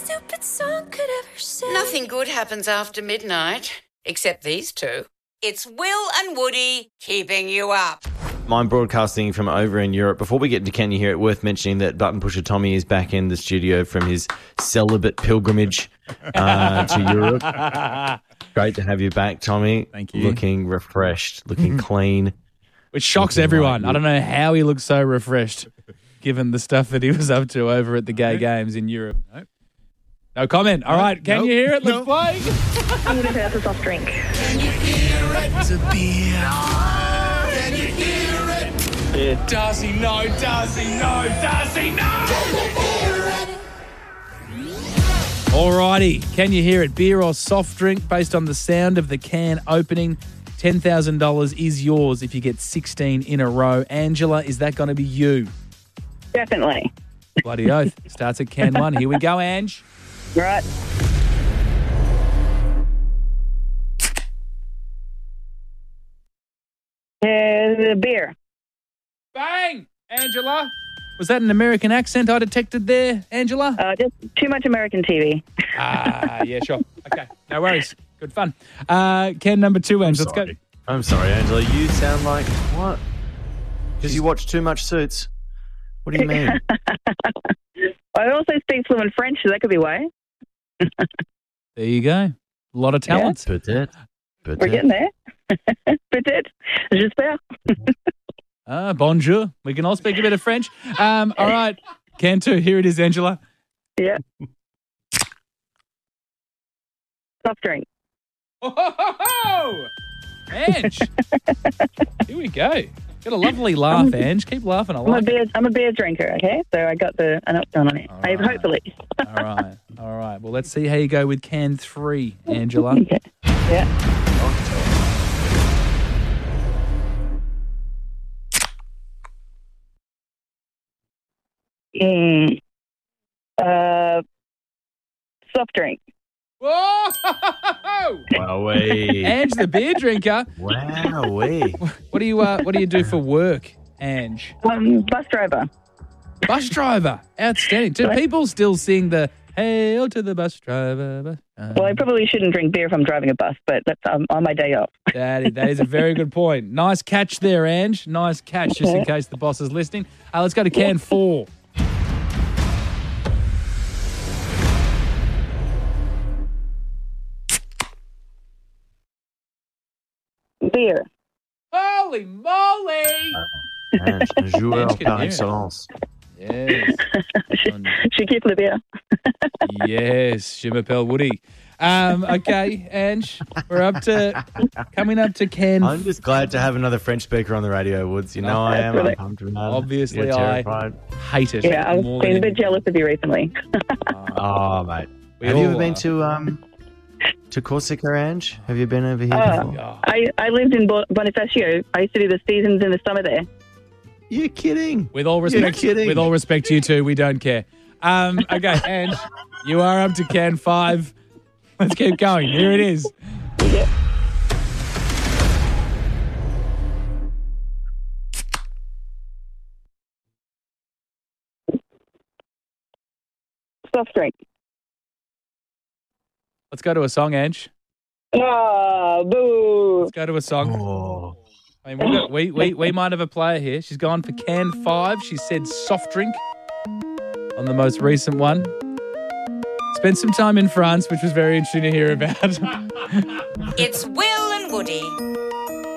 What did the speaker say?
stupid song could ever sing. Nothing good happens after midnight, except these two. It's Will and Woody keeping you up. I'm broadcasting from over in Europe. Before we get into Can You Hear It, worth mentioning that Button Pusher Tommy is back in the studio from his celibate pilgrimage to Europe. Great to have you back, Tommy. Thank you. Looking refreshed, looking clean. Which shocks everyone. I don't know how he looks so refreshed, given the stuff that he was up to over at the gay games in Europe. No comment. All right, can you hear it? Let's play. I'm going to say that's a soft drink. Can you hear it? It's a beer. Can you hear it? Yeah. Does he know? Does he know? Does he know? Can you hear it? All righty. Can you hear it? Beer or soft drink based on the sound of the can opening. $10,000 is yours if you get 16 in a row. Angela, is that going to be you? Definitely. Bloody oath. Starts at can 1. Here we go, Ange. Right. Beer. Bang! Angela. Was that an American accent I detected there, Angela? Just too much American TV. Yeah, sure. Okay, no worries. Good fun. Can number 2, Ange. Let's go. I'm sorry, Angela. You sound like what? Because you watch too much Suits. What do you mean? I also speak fluent French, so that could be why. There you go. A lot of talent. Yeah. Peut-être. We're getting there. Peut-être. J'espère. Bonjour. We can all speak a bit of French. All right. Can 2. Here it is, Angela. Yeah. Soft drink. Oh, Ange. Here we go. Got a lovely laugh, Ange. Keep laughing. I like it. I'm a beer drinker, okay? So I got the an up done on it. All right. Hopefully. All right. Well, let's see how you go with can 3, Angela. Okay. Yeah. Soft drink. Whoa! Wowee. Ange, the beer drinker. Wowee. What do you do for work, Ange? Bus driver. Bus driver. Outstanding. Do people still sing the "Hail to the bus driver"? Well, I probably shouldn't drink beer if I'm driving a bus, but that's on my day off. That is a very good point. Nice catch there, Ange. Nice catch, just in case the boss is listening. Let's go to can 4. Beer. Holy moly! Ange, un joueur Ange can par hear it. excellence. Yes. She keeps the beer. Yes, je m'appelle Woody. Okay, Ange, coming up to can. I'm just glad to have another French speaker on the radio, Woods. You know I am. I'm pumped about it. Obviously, You're I terrified. hate it. Yeah, I've more been a than bit jealous of you recently. Oh, mate. We Have you all ever been are. to Corsica, Ange? Have you been over here before? Oh. I lived in Bonifacio. I used to do the seasons in the summer there. You're kidding. With all respect, You're kidding. with all respect to you two, we don't care. Okay, Ange, you are up to can 5. Let's keep going. Here it is. Yeah. Soft drink. Let's go to a song, Ange. Oh, boo. Let's go to a song. Oh. I mean, we might have a player here. She's gone for can 5. She said soft drink on the most recent one. Spent some time in France, which was very interesting to hear about. It's Will and Woody